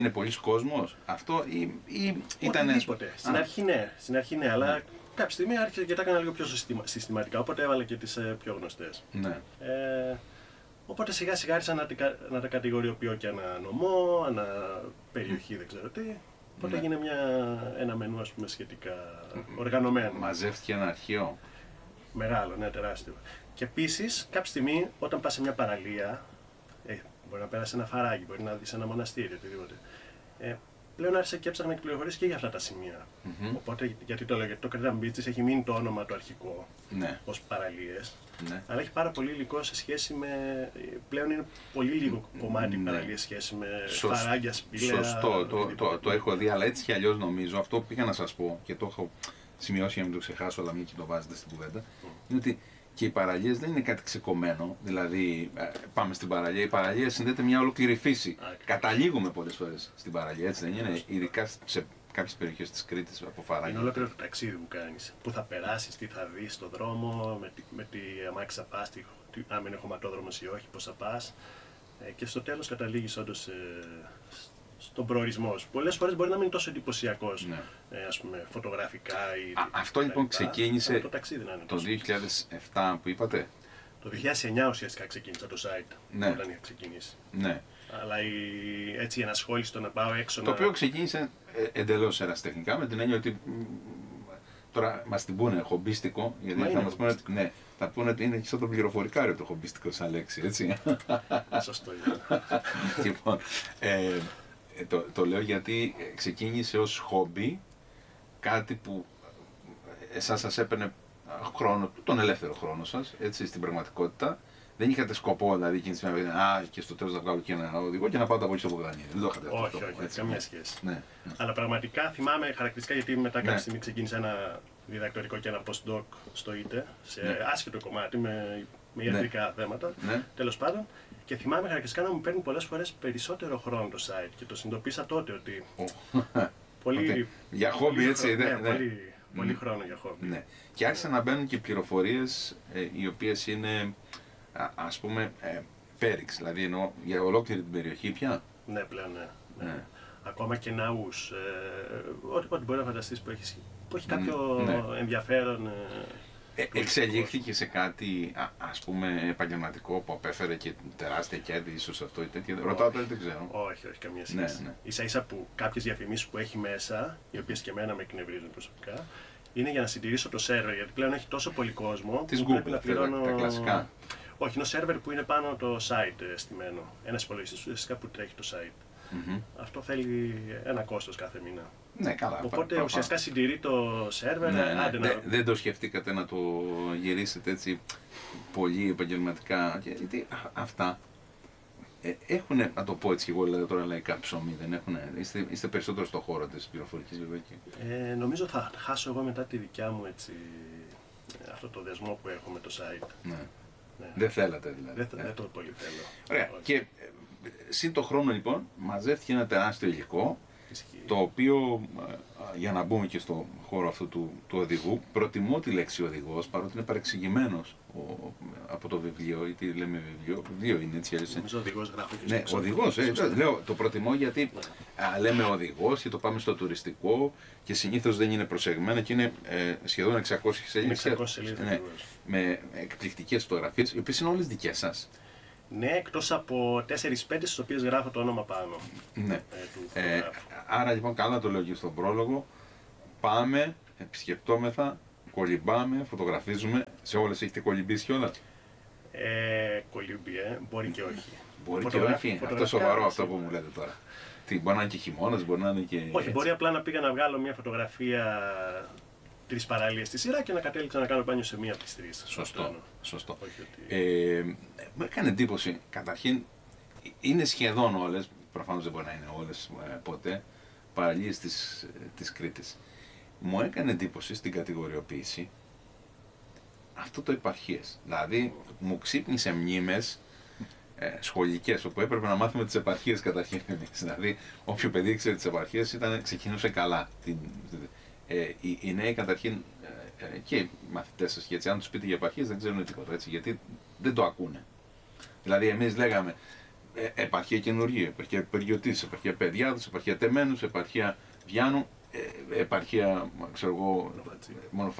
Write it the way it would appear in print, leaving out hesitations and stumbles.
Είναι πολλοί κόσμος αυτό ή ήταν. Οτιδήποτε. Στην αρχή ναι, αλλά κάποια στιγμή άρχισε και τα έκανα λίγο πιο συστηματικά. Οπότε έβαλα και τις πιο γνωστές. Ναι. Οπότε σιγά σιγά άρχισα να τα κατηγοριοποιώ και ανά νομό, ανά περιοχή, δεν ξέρω τι. Οπότε έγινε ένα μενού, ας πούμε, σχετικά οργανωμένο. Μαζεύτηκε ένα αρχείο. Μεγάλο, ναι, τεράστιο. Και επίσης, κάποια στιγμή, όταν πας σε μια παραλία, μπορεί να πέρασε ένα φαράγγι, μπορεί να δεις ένα μοναστήρι, οτιδήποτε. Πλέον άρχισα και έψαχνα πληροφορίες και για αυτά τα σημεία. Οπότε, γιατί το λέω, γιατί το Cretan Beaches έχει μείνει το όνομα το αρχικό, ως παραλίες. Ναι. Αλλά έχει πάρα πολύ υλικό σε σχέση με. Πλέον είναι πολύ λίγο κομμάτι παραλίες σε σχέση με φαράγγια, σπήλαια. Σωστό, το έχω δει, αλλά έτσι κι αλλιώς νομίζω, αυτό που πήγα να σας πω και το έχω σημειώσει για να μην το ξεχάσω, αλλά μην και το βάζετε στην κουβέντα, είναι ότι και οι παραλίες δεν είναι κάτι ξεκομμένο. Δηλαδή, πάμε στην παραλία, η παραλία συνδέεται μια ολόκληρη φύση. Καταλήγουμε πολλές φορές στην παραλία, έτσι δεν είναι, ειδικά σε κάποιες περιοχές της Κρήτης από φαράγγια. Είναι ολόκληρο το ταξίδι που κάνεις. Πού θα περάσεις, τι θα δεις στον δρόμο, με τι αμάξι θα πας, αν είναι χωματόδρομος ή όχι, πώς θα πας. Και στο τέλος καταλήγεις όντως στον προορισμό σου. Πολλές φορές μπορεί να μην είναι τόσο εντυπωσιακός, ας πούμε, φωτογραφικά ή. Αυτό λοιπόν ξεκίνησε το ταξίδι να είναι το 2007 που είπατε. Το 2009 ουσιαστικά ξεκίνησα το site, όταν είχα ξεκινήσει. Ναι. Αλλά έτσι η ενασχόληση το να πάω έξω. Το οποίο ξεκίνησε εντελώς ερασιτεχνικά, με την έννοια ότι. Τώρα μας την πούνε χομπίστικο, γιατί θα μας πούνε. Ναι, θα πούνε ότι είναι σαν το πληροφορικάριο το χομπίστικο σαν λέξη, έτσι. Σωστό είναι. Λοιπόν, το λέω γιατί ξεκίνησε ως χόμπι, κάτι που εσάς σας έπαιρνε χρόνο, τον ελεύθερο χρόνο σας, έτσι, στην πραγματικότητα. Δεν είχατε σκοπό, δηλαδή, εκείνη τη στιγμή και στο τέλος να βγάλω και ένα οδηγό και να πάω τα βόλια στο Βογδάνι. Δεν το είχατε αυτό. Όχι, καμία σχέση. Ναι. Αλλά πραγματικά θυμάμαι χαρακτηριστικά, γιατί μετά κάποια στιγμή ξεκίνησα ένα διδακτορικό και ένα postdoc στο ΙΤΕ, σε άσχετο κομμάτι με ιατρικά θέματα. Τέλος πάντων. Και θυμάμαι χαρακτηριστικά να μου παίρνει πολλές φορές περισσότερο χρόνο το site και το συνειδητοποίησα τότε ότι. Πολύ. Για χόμπι, έτσι. Πολύ χρόνο για χόμπι. Ναι. Και άρχισαν να μπαίνουν και πληροφορίες οι οποίες είναι, ας πούμε, πέριξ, δηλαδή εννοώ για ολόκληρη την περιοχή πια. Ναι, πλέον ναι. Ακόμα και ναούς, ό,τι μπορεί να φανταστείς που έχει κάποιο ενδιαφέρον. Εξελίχθηκε σε κάτι, ας πούμε, επαγγελματικό που απέφερε και τεράστια κέρδη, ίσως αυτό ή τέτοια. Ρωτάω τώρα, δεν ξέρω. Όχι, καμία σχέση. Ίσα-ίσα που κάποιες διαφημίσεις που έχει μέσα, οι οποίες και εμένα με εκνευρίζουν προσωπικά, είναι για να συντηρήσω το σερβερ, γιατί πλέον έχει τόσο πολύ κόσμο. Της Google, τα κλασικά. Όχι, είναι ο σερβερ που είναι πάνω το site στημένο. Ένας υπολογιστής ουσιαστικά που τρέχει το site. Αυτό θέλει ένα κόστος κάθε μήνα. Ναι, καλά. Οπότε ουσιαστικά συντηρεί το σερβερ. Δεν το σκεφτήκατε να το γυρίσετε έτσι πολύ επαγγελματικά? Γιατί αυτά έχουν, να το πω έτσι και εγώ, δηλαδή τώρα λαϊκά ψωμί, δεν έχουν. Είστε περισσότερο στον χώρο της πληροφορικής, βέβαια. Νομίζω θα χάσω εγώ μετά τη δικιά μου έτσι, αυτό το δεσμό που έχω με το site. Ναι. Δεν θέλατε δηλαδή. Δεν το πολύ θέλω. Ωραία. Και σύν το χρόνο λοιπόν μαζεύτηκε ένα τεράστιο υλικό, το οποίο, για να μπούμε και στο χώρο αυτού του οδηγού, προτιμώ τη λέξη οδηγός, παρότι είναι παρεξηγημένος από το βιβλίο, ή τι λέμε βιβλίο είναι έτσι αλλιώς. Νομίζω οδηγός γράφει. Ναι, οδηγός, λέω, το προτιμώ γιατί λέμε οδηγός και το πάμε στο τουριστικό και συνήθως δεν είναι προσεγμένο και είναι σχεδόν 600 σελίδες. Ναι, με εκπληκτικές φωτογραφίες, οι οποίες είναι όλες δικές σας. Ναι, εκτός από 4-5 στις οποίες γράφω το όνομα πάνω. Ναι. Άρα λοιπόν, καλά το λέω και στον πρόλογο, πάμε, επισκεπτόμεθα, κολυμπάμε, φωτογραφίζουμε. Σε όλες έχετε κολυμπήσει κιόλας? Κολυμπή, μπορεί και όχι. Μπορεί και όχι, αυτό σοβαρό αυτό που μου λέτε τώρα. Μπορεί να είναι και χειμώνας, μπορεί να είναι και. Όχι, μπορεί απλά να πήγα να βγάλω μια φωτογραφία 3 παραλίες στη σειρά και να κατέληξα να κάνω μπάνιο σε μία από τις 3. Σωστό. Μου έκανε εντύπωση, καταρχήν είναι σχεδόν όλες, προφανώς δεν μπορεί να είναι όλες ποτέ, παραλίες της Κρήτης. Μου έκανε εντύπωση στην κατηγοριοποίηση αυτό το επαρχίες. Δηλαδή μου ξύπνησε μνήμες σχολικές, όπου έπρεπε να μάθουμε τις επαρχίες καταρχήν. Δηλαδή όποιο παιδί ήξερε τις επαρχίες ξεκινούσε καλά. Οι νέοι καταρχήν και οι μαθητές σας, γιατί αν τους πείτε για επαρχίες δεν ξέρουν τίποτα, έτσι, γιατί δεν το ακούνε. Δηλαδή εμείς λέγαμε επαρχία καινούργια, επαρχία Περιωτής, επαρχία Παιδιάδος, επαρχία Τεμένους, επαρχία Βιάνου, επαρχία, ξέρω εγώ,